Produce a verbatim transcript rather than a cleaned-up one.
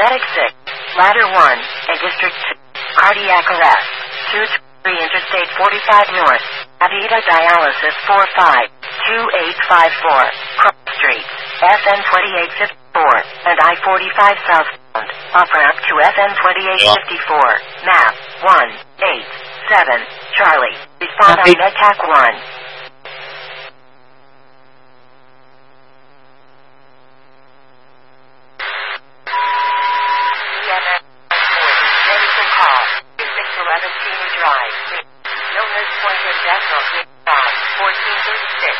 Medic six. Ladder one. And District two. Cardiac arrest. two three Interstate forty-five North. Avita Dialysis four five two eight five four. Cross Street. S N twenty-eight fifty-four. And I forty-five southbound. Off ramp to S N twenty-eight fifty-four. Map one eight seven. Charlie. Respond on MedTac one.